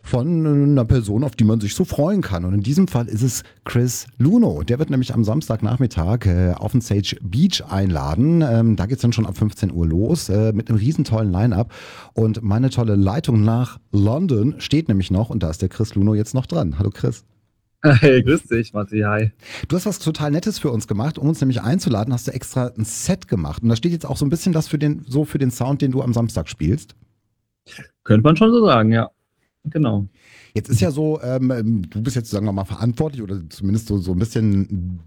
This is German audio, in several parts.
von einer Person, auf die man sich so freuen kann. Und in diesem Fall ist es Chris Luno. Der wird nämlich am Samstagnachmittag auf den Sage Beach einladen. Da geht's dann schon ab 15 Uhr los mit einem riesen tollen Line-Up. Und meine tolle Leitung nach London steht nämlich noch und da ist der Chris Luno jetzt noch dran. Hallo Chris. Hey, grüß dich, Matti, hi. Du hast was total Nettes für uns gemacht, um uns nämlich einzuladen, hast du extra ein Set gemacht. Und da steht jetzt auch so ein bisschen das für den Sound, den du am Samstag spielst. Könnte man schon so sagen, ja. Genau. Jetzt ist ja so, du bist jetzt, sagen wir mal, verantwortlich oder zumindest so ein bisschen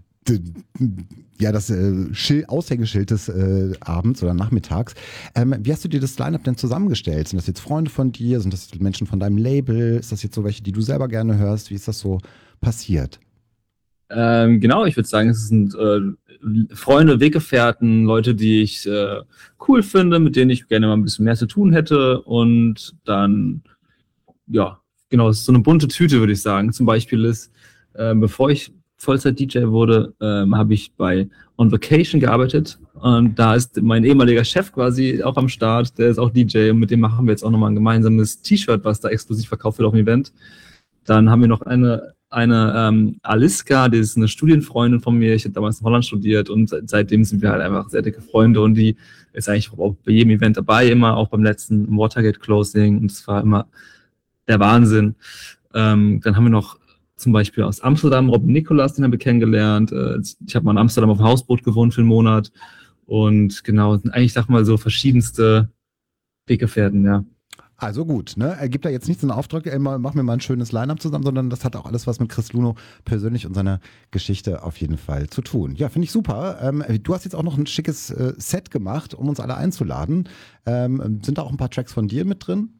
ja, das Aushängeschild des Abends oder Nachmittags. Wie hast du dir das Line-Up denn zusammengestellt? Sind das jetzt Freunde von dir? Sind das Menschen von deinem Label? Ist das jetzt so welche, die du selber gerne hörst? Wie ist das so passiert? Genau, ich würde sagen, es sind Freunde, Weggefährten, Leute, die ich cool finde, mit denen ich gerne mal ein bisschen mehr zu tun hätte. Und dann, ja, genau, es ist so eine bunte Tüte, würde ich sagen. Zum Beispiel ist, bevor ich Vollzeit-DJ wurde, habe ich bei On Vacation gearbeitet. Und da ist mein ehemaliger Chef quasi auch am Start. Der ist auch DJ und mit dem machen wir jetzt auch nochmal ein gemeinsames T-Shirt, was da exklusiv verkauft wird auf dem Event. Dann haben wir noch eine Aliska, die ist eine Studienfreundin von mir. Ich habe damals in Holland studiert und seitdem sind wir halt einfach sehr dicke Freunde und die ist eigentlich auch bei jedem Event dabei, immer auch beim letzten Watergate Closing und es war immer der Wahnsinn. Dann haben wir noch zum Beispiel aus Amsterdam Robin Nicolas, den haben wir kennengelernt. Ich habe mal in Amsterdam auf dem Hausboot gewohnt für einen Monat und genau, eigentlich sag mal so verschiedenste Weggefährten, ja. Also gut, ne? Er gibt da jetzt nicht so einen Auftrag, ey, mach mir mal ein schönes Line-Up zusammen, sondern das hat auch alles was mit Chris Luno persönlich und seiner Geschichte auf jeden Fall zu tun. Ja, finde ich super. Du hast jetzt auch noch ein schickes Set gemacht, um uns alle einzuladen. Sind da auch ein paar Tracks von dir mit drin?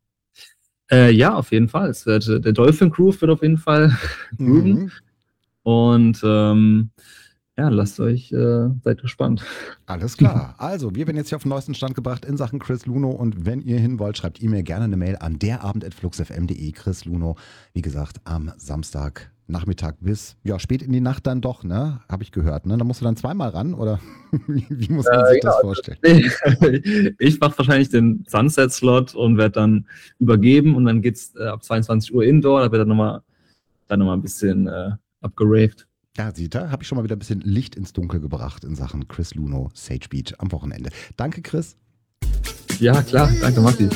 Ja, auf jeden Fall. Der Dolphin Groove wird auf jeden Fall grooven. Und ja, seid gespannt. Alles klar. Also, wir werden jetzt hier auf den neuesten Stand gebracht in Sachen Chris Luno und wenn ihr hin wollt, schreibt ihr mir gerne eine Mail an derabend@fluxfm.de. Chris Luno, wie gesagt, am Samstagnachmittag bis spät in die Nacht dann doch, ne? Habe ich gehört, ne? Da musst du dann zweimal ran oder wie muss man sich das vorstellen? Ich mache wahrscheinlich den Sunset-Slot und werde dann übergeben und dann geht's ab 22 Uhr Indoor, da wird dann nochmal ein bisschen abgeraved. Ja, sieht er, habe ich schon mal wieder ein bisschen Licht ins Dunkel gebracht in Sachen Chris Luno, Sage Beach am Wochenende. Danke, Chris. Ja, klar. Danke, Matti.